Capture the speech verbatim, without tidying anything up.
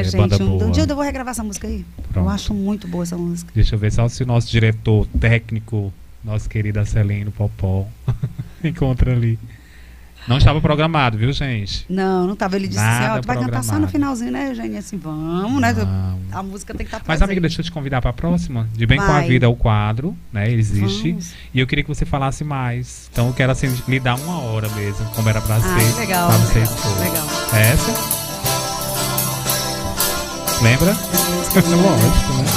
é, gente. banda Um, boa. um dia eu vou regravar essa música aí. Pronto. Eu acho muito boa essa música. Deixa eu ver só se o nosso diretor técnico, nosso querido Acelino Popó, encontra ali. Não estava programado, viu, gente? Não, não tava. Ele disse Nada assim, ó, tu vai cantar só no programado. finalzinho, né, Eugênia? Assim, vamos, né? Não. A música tem que estar Mas, amiga, deixa eu te convidar para a próxima. De Bem com a Vai. Vida é o quadro, né? Ele existe. Vamos. E eu queria que você falasse mais. Então eu quero, assim, lhe dar uma hora mesmo, como era para Ah, ser. que legal. Pra você legal, expor. legal. É essa? Lembra? Lógico, né?